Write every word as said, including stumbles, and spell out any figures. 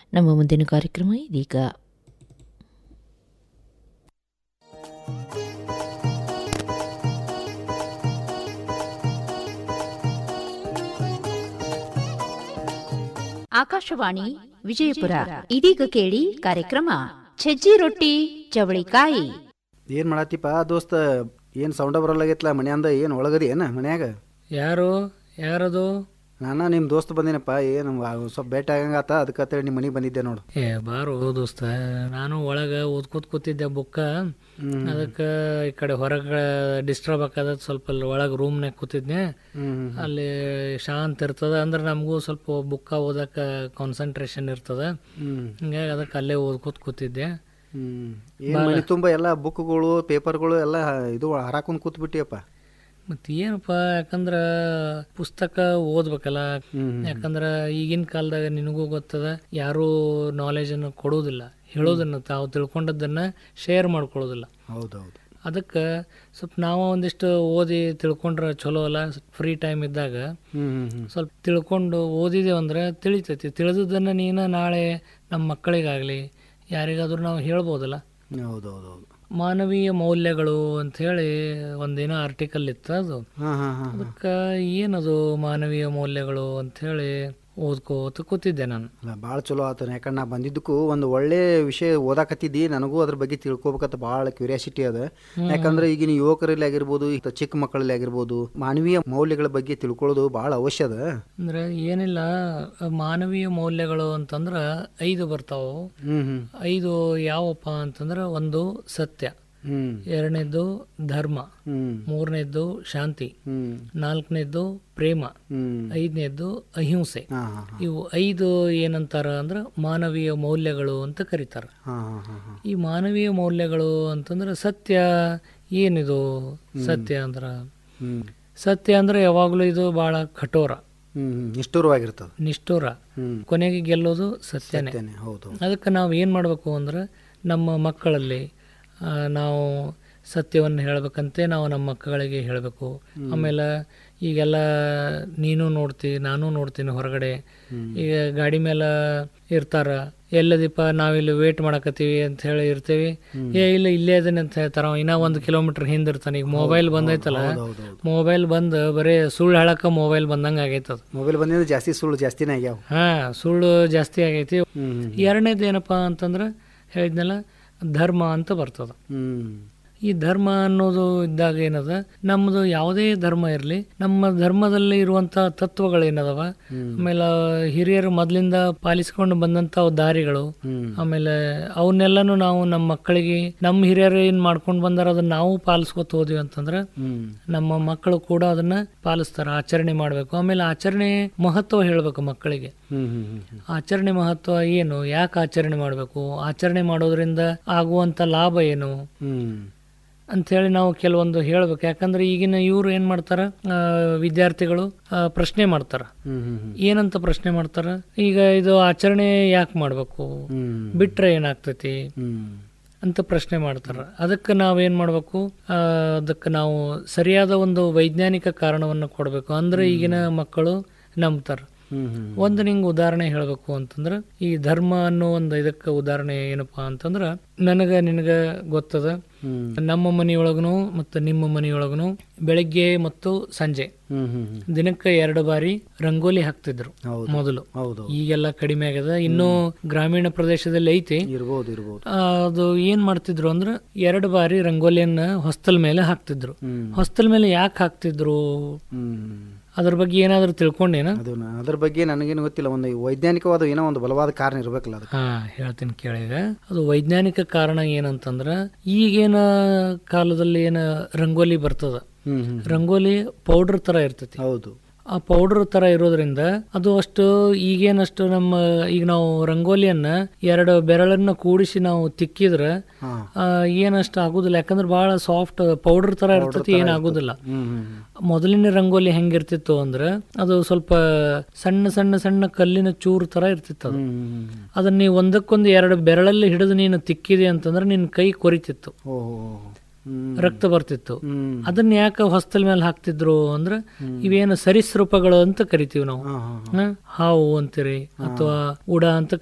ನಮ್ಮ ಮುಂದಿನ ಕಾರ್ಯಕ್ರಮ ಇದೀಗ. ಆಕಾಶವಾಣಿ ವಿಜಯಪುರ. ಇದೀಗ ಕೇಳಿ ಕಾರ್ಯಕ್ರಮ ಸಜ್ಜಿ ರೊಟ್ಟಿ ಚವಳಿಕಾಯಿ. ಏನ್ ಮಾಡತ್ತಿಪ್ಪ ದೋಸ್ತ? ಏನ್ ಸೌಂಡ ಬರಲಾಗೈತ್ಲ ಮನ್ಯಾಂದ? ಏನ್ ಒಳಗದಿ ಏನ ಮನ್ಯಾಗ? ಯಾರು ಯಾರದು? ನಾನ ನಿಮ್ ದೋಸ್ತ್ ಬಂದಿನಪ್ಪ. ಏನು ಸ್ವಲ್ಪ ಭೇಟಿ ಆಗಂಗಾತ, ಅದಕ್ಕೆ ನಿಮ್ಮ ಮನೆಗೆ ಬಂದಿದ್ದೆ ನೋಡು. ಏ ಬಾರು ದೋಸ್ತ, ನಾನು ಒಳಗೆ ಓದ್ಕೋತ್ ಕೂತಿದ್ದೆ ಬುಕ್ಕ. ಅದಕ್ಕೆ ಈ ಕಡೆ ಹೊರಗೆ ಡಿಸ್ಟರ್ಬ್ ಆಕದ, ಸ್ವಲ್ಪ ಅಲ್ಲಿ ಒಳಗೆ ರೂಮ್ನಾಗ ಕೂತಿದ್ನೆ. ಅಲ್ಲಿ ಶಾಂತ ಇರ್ತದ, ಅಂದ್ರೆ ನಮಗೂ ಸ್ವಲ್ಪ ಬುಕ್ಕ ಓದಕ್ಕ ಕಾನ್ಸಂಟ್ರೇಷನ್ ಇರ್ತದ. ಹಿಂಗಾಗಿ ಅದಕ್ಕೆ ಅಲ್ಲೇ ಓದ್ಕೋತ್ ಕೂತಿದ್ದೆ. ಮನೆ ತುಂಬ ಎಲ್ಲ ಬುಕ್ಗಳು ಪೇಪರ್ಗಳು ಎಲ್ಲ ಇದು ಹರಾಕೊಂಡ್ ಕೂತ್ ಬಿಟ್ಟಿಯಪ್ಪ. ಮತ್ತು ಏನಪ್ಪ, ಯಾಕಂದ್ರೆ ಪುಸ್ತಕ ಓದ್ಬೇಕಲ್ಲ. ಯಾಕಂದ್ರೆ ಈಗಿನ ಕಾಲದಾಗ ನಿನಗೂ ಗೊತ್ತದ, ಯಾರೂ ನಾಲೆಜನ್ನು ಕೊಡೋದಿಲ್ಲ, ಹೇಳೋದನ್ನ ತಾವು ತಿಳ್ಕೊಂಡದ್ದನ್ನ ಶೇರ್ ಮಾಡ್ಕೊಳ್ಳೋದಿಲ್ಲ. ಹೌದೌದು. ಅದಕ್ಕೆ ಸ್ವಲ್ಪ ನಾವು ಒಂದಿಷ್ಟು ಓದಿ ತಿಳ್ಕೊಂಡ್ರೆ ಚಲೋ ಅಲ್ಲ. ಫ್ರೀ ಟೈಮ್ ಇದ್ದಾಗ ಸ್ವಲ್ಪ ತಿಳ್ಕೊಂಡು ಓದಿದೇವು ಅಂದ್ರೆ ತಿಳಿತೈತಿ. ತಿಳಿದದ್ದನ್ನು ನೀನು ನಾಳೆ ನಮ್ಮ ಮಕ್ಕಳಿಗಾಗಲಿ ಯಾರಿಗಾದ್ರೂ ನಾವು ಹೇಳ್ಬೋದಲ್ಲ. ಹೌದೌದೌದು. ಮಾನವೀಯ ಮೌಲ್ಯಗಳು ಅಂಥೇಳಿ ಒಂದೇನೋ ಆರ್ಟಿಕಲ್ ಇತ್ತು. ಅದು ಅದಕ್ಕೆ ಏನದು ಮಾನವೀಯ ಮೌಲ್ಯಗಳು ಅಂಥೇಳಿ ಓದ್ಕೋತ ಕೂತಿದ್ದೆ ನಾನು. ಭಾಳ ಚಲೋ ಆತ. ಯಾಕಂದ್ರೆ ನಾ ಬಂದಿದ್ದಕ್ಕೂ ಒಂದು ಒಳ್ಳೆ ವಿಷಯ ಓದಾಕತ್ತಿದ್ದಿ. ನನಗೂ ಅದ್ರ ಬಗ್ಗೆ ತಿಳ್ಕೊಬೇಕಂತ ಭಾಳ ಕ್ಯೂರಿಯಾಸಿಟಿ ಅದ. ಯಾಕಂದ್ರೆ ಈಗಿನ ಯುವಕರಲ್ಲಿ ಆಗಿರ್ಬೋದು, ಚಿಕ್ಕ ಮಕ್ಕಳಲ್ಲಿ ಆಗಿರ್ಬೋದು, ಮಾನವೀಯ ಮೌಲ್ಯಗಳ ಬಗ್ಗೆ ತಿಳ್ಕೊಳ್ಳೋದು ಭಾಳ ಅವಶ್ಯ ಅದ. ಅಂದ್ರೆ ಏನಿಲ್ಲ, ಮಾನವೀಯ ಮೌಲ್ಯಗಳು ಅಂತಂದ್ರ ಐದು ಬರ್ತಾವ. ಐದು ಯಾವಪ್ಪ ಅಂತಂದ್ರ, ಒಂದು ಸತ್ಯ, ಎರಡನೇದ್ದು ಧರ್ಮ, ಮೂರನೇದ್ದು ಶಾಂತಿ, ನಾಲ್ಕನೇದ್ದು ಪ್ರೇಮ, ಐದನೇದ್ದು ಅಹಿಂಸೆ. ಇವು ಐದು ಏನಂತಾರ ಅಂದ್ರ ಮಾನವೀಯ ಮೌಲ್ಯಗಳು ಅಂತ ಕರೀತಾರ. ಈ ಮಾನವೀಯ ಮೌಲ್ಯಗಳು ಅಂತಂದ್ರ ಸತ್ಯ ಏನಿದು? ಸತ್ಯ ಅಂದ್ರ ಸತ್ಯ ಅಂದ್ರೆ ಯಾವಾಗ್ಲೂ ಇದು ಬಹಳ ಕಠೋರ, ನಿಷ್ಠುರವಾಗಿರ್ತದ. ನಿಷ್ಠುರ, ಕೊನೆಗೆ ಗೆಲ್ಲೋದು ಸತ್ಯನೇ. ಅದಕ್ಕೆ ನಾವು ಏನ್ ಮಾಡ್ಬೇಕು ಅಂದ್ರೆ, ನಮ್ಮ ಮಕ್ಕಳಲ್ಲಿ ನಾವು ಸತ್ಯವನ್ನು ಹೇಳಬೇಕಂತೆ ನಾವು ನಮ್ಮ ಮಕ್ಕಳಿಗೆ ಹೇಳಬೇಕು. ಆಮೇಲೆ ಈಗೆಲ್ಲ ನೀನು ನೋಡ್ತಿ, ನಾನು ನೋಡ್ತೀನಿ ಹೊರಗಡೆ. ಈಗ ಗಾಡಿ ಮೇಲೆ ಇರ್ತಾರ, ಎಲ್ಲದೀಪ ನಾವಿಲ್ಲಿ ವೇಟ್ ಮಾಡಕತ್ತೀವಿ ಅಂತ ಹೇಳಿ ಇರ್ತೀವಿ. ಏ ಇಲ್ಲ ಇಲ್ಲೇ ಅದನ್ನ ಅಂತ ಹೇಳ್ತಾರ. ಇನ್ನ ಒಂದು ಕಿಲೋಮೀಟರ್ ಹಿಂದಿರ್ತಾನೆ. ಈಗ ಮೊಬೈಲ್ ಬಂದೈತಲ್ಲ, ಮೊಬೈಲ್ ಬಂದು ಬರೀ ಸುಳ್ಳು ಹೇಳಕ್ಕ ಮೊಬೈಲ್ ಬಂದಂಗ ಆಗೈತದ. ಮೊಬೈಲ್ ಬಂದಿದ್ರೆ ಜಾಸ್ತಿ ಸುಳ್ಳು ಜಾಸ್ತಿನೇ ಆಗ್ಯಾವ. ಹಾ, ಸುಳ್ಳು ಜಾಸ್ತಿ ಆಗೈತಿ. ಎರಡನೇದು ಏನಪ್ಪಾ ಅಂತಂದ್ರ, ಹೇಳಿದ್ನಲ್ಲ ಧರ್ಮ ಅಂತ ಬರ್ತದ. ಈ ಧರ್ಮ ಅನ್ನೋದು ಇದ್ದಾಗ ಏನದ, ನಮ್ಮದು ಯಾವುದೇ ಧರ್ಮ ಇರಲಿ, ನಮ್ಮ ಧರ್ಮದಲ್ಲಿ ಇರುವಂತ ತತ್ವಗಳೇನದವ, ಆಮೇಲೆ ಹಿರಿಯರು ಮೊದಲಿಂದ ಪಾಲಿಸ್ಕೊಂಡು ಬಂದಂತ ದಾರಿಗಳು, ಆಮೇಲೆ ಅವನ್ನೆಲ್ಲಾನು ನಾವು ನಮ್ಮ ಮಕ್ಕಳಿಗೆ, ನಮ್ಮ ಹಿರಿಯರು ಏನ್ ಮಾಡ್ಕೊಂಡು ಬಂದಾರ ಅದನ್ನ ನಾವು ಪಾಲಿಸ್ಕೊತ ಹೋದ್ವಿ ಅಂತಂದ್ರ ನಮ್ಮ ಮಕ್ಕಳು ಕೂಡ ಅದನ್ನ ಪಾಲಿಸ್ತಾರ. ಆಚರಣೆ ಮಾಡ್ಬೇಕು. ಆಮೇಲೆ ಆಚರಣೆ ಮಹತ್ವ ಹೇಳ್ಬೇಕು ಮಕ್ಕಳಿಗೆ. ಆಚರಣೆ ಮಹತ್ವ ಏನು, ಯಾಕೆ ಆಚರಣೆ ಮಾಡ್ಬೇಕು, ಆಚರಣೆ ಮಾಡೋದ್ರಿಂದ ಆಗುವಂತ ಲಾಭ ಏನು ಅಂಥೇಳಿ ನಾವು ಕೆಲವೊಂದು ಹೇಳ್ಬೇಕು. ಯಾಕಂದ್ರೆ ಈಗಿನ ಇವ್ರು ಏನ್ ಮಾಡ್ತಾರ, ವಿದ್ಯಾರ್ಥಿಗಳು ಪ್ರಶ್ನೆ ಮಾಡ್ತಾರ. ಏನಂತ ಪ್ರಶ್ನೆ ಮಾಡ್ತಾರ, ಈಗ ಇದು ಆಚರಣೆ ಯಾಕೆ ಮಾಡ್ಬೇಕು, ಬಿಟ್ರೆ ಏನಾಗ್ತೈತಿ ಅಂತ ಪ್ರಶ್ನೆ ಮಾಡ್ತಾರ. ಅದಕ್ಕೆ ನಾವೇನ್ ಮಾಡ್ಬೇಕು, ಅದಕ್ಕೆ ನಾವು ಸರಿಯಾದ ಒಂದು ವೈಜ್ಞಾನಿಕ ಕಾರಣವನ್ನು ಕೊಡ್ಬೇಕು. ಅಂದ್ರೆ ಈಗಿನ ಮಕ್ಕಳು ನಂಬ್ತಾರ. ಒಂದು ನಿಂಗೆ ಉದಾಹರಣೆ ಹೇಳ್ಬೇಕು ಅಂತಂದ್ರ, ಈ ಧರ್ಮ ಅನ್ನೋ ಒಂದು ಇದಕ್ಕೆ ಉದಾಹರಣೆ ಏನಪ್ಪಾ ಅಂತಂದ್ರ, ನನಗ ನಿನಗ ಗೊತ್ತದ, ನಮ್ಮ ಮನೆಯೊಳಗನು ಮತ್ತು ನಿಮ್ಮ ಮನೆಯೊಳಗನು ಬೆಳಗ್ಗೆ ಮತ್ತು ಸಂಜೆ ದಿನಕ್ಕೆ ಎರಡು ಬಾರಿ ರಂಗೋಲಿ ಹಾಕ್ತಿದ್ರು ಮೊದಲು. ಈಗೆಲ್ಲ ಕಡಿಮೆ ಆಗ್ಯದ. ಇನ್ನು ಗ್ರಾಮೀಣ ಪ್ರದೇಶದಲ್ಲಿ ಐತಿ, ಅದು ಏನ್ ಮಾಡ್ತಿದ್ರು ಅಂದ್ರ ಎರಡು ಬಾರಿ ರಂಗೋಲಿಯನ್ನ ಹೊಸ್ತಲ್ ಮೇಲೆ ಹಾಕ್ತಿದ್ರು. ಹೊಸ್ತಲ್ ಮೇಲೆ ಯಾಕೆ ಹಾಕ್ತಿದ್ರು, ಅದ್ರ ಬಗ್ಗೆ ಏನಾದ್ರು ತಿಳ್ಕೊಂಡೇನ? ಅದ್ರ ಬಗ್ಗೆ ನನಗೇನು ಗೊತ್ತಿಲ್ಲ. ಒಂದು ವೈಜ್ಞಾನಿಕವಾದ ಏನೋ ಒಂದು ಬಲವಾದ ಕಾರಣ ಇರ್ಬೇಕಲ್ಲ ಅದು. ಹಾ, ಹೇಳ್ತೀನಿ ಕೇಳಿಗ. ಅದು ವೈಜ್ಞಾನಿಕ ಕಾರಣ ಏನಂತಂದ್ರ, ಈಗೇನ ಕಾಲದಲ್ಲಿ ಏನ ರಂಗೋಲಿ ಬರ್ತದ, ರಂಗೋಲಿ ಪೌಡರ್ ತರ ಇರ್ತೈತಿ. ಹೌದು. ಆ ಪೌಡರ್ ತರ ಇರೋದ್ರಿಂದ ಅದು ಅಷ್ಟು ಈಗೇನಷ್ಟು ನಮ್ಮ, ಈಗ ನಾವು ರಂಗೋಲಿಯನ್ನ ಎರಡು ಬೆರಳನ್ನ ಕೂಡಿಸಿ ನಾವು ತಿಕ್ಕಿದ್ರ ಏನಷ್ಟು ಆಗುದಿಲ್ಲ. ಯಾಕಂದ್ರೆ ಬಹಳ ಸಾಫ್ಟ್ ಪೌಡರ್ ತರ ಇರ್ತೈತಿ, ಏನಾಗುದಿಲ್ಲ. ಮೊದಲಿನ ರಂಗೋಲಿ ಹೆಂಗಿರ್ತಿತ್ತು ಅಂದ್ರೆ, ಅದು ಸ್ವಲ್ಪ ಸಣ್ಣ ಸಣ್ಣ ಸಣ್ಣ ಕಲ್ಲಿನ ಚೂರು ತರ ಇರ್ತಿತ್ತು. ಅದು ಅದನ್ನ ನೀವು ಒಂದಕ್ಕೊಂದು ಎರಡು ಬೆರಳಲ್ಲಿ ಹಿಡಿದು ನೀನು ತಿಕ್ಕಿದೆ ಅಂತಂದ್ರೆ ನಿನ್ ಕೈ ಕೊರಿತಿತ್ತು, ರಕ್ತ ಬರ್ತಿತ್ತು. ಅದನ್ನ ಯಾಕೆ ಹೊಸ್ತಲ್ ಮೇಲೆ ಹಾಕ್ತಿದ್ರು ಅಂದ್ರೆ, ಇವೇನು ಸರೀಸೃಪಗಳು ಅಂತ ಕರಿತೀವಿ ನಾವು. ಹಾವು ಅಂತೀರಿ ಅಥವಾ ಉಡ ಅಂತ